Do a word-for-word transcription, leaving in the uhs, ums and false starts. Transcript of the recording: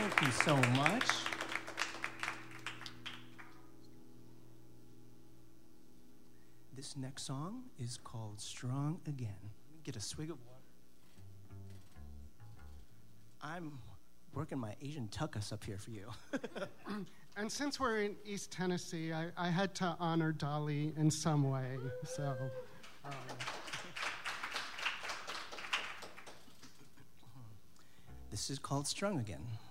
Thank you so much. This next song is called Strong Again. Let me get a swig of water. I'm working my Asian tuckus up here for you. And since we're in East Tennessee, I, I had to honor Dolly in some way, so... Um. This is called Strong Again.